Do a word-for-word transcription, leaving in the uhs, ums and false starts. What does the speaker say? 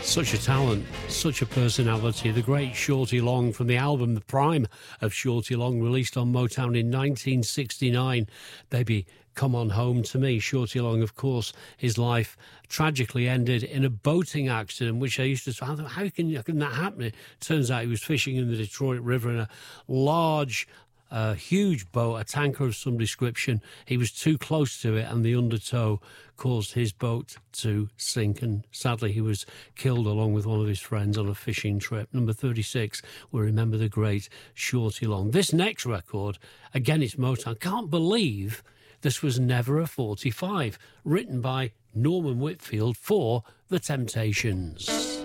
Such a talent, such a personality. The great Shorty Long from the album The Prime of Shorty Long, released on Motown in nineteen sixty-nine. Baby, Come On Home to Me. Shorty Long, of course, his life tragically ended in a boating accident, which I used to say, how can, how can that happen? It turns out he was fishing in the Detroit River in a large, a huge boat, a tanker of some description. He was too close to it, and the undertow caused his boat to sink, and sadly he was killed along with one of his friends on a fishing trip. Number thirty-six, we remember the great Shorty Long. This next record, again, it's Motown. Can't believe this was never a forty-five, written by Norman Whitfield for The Temptations.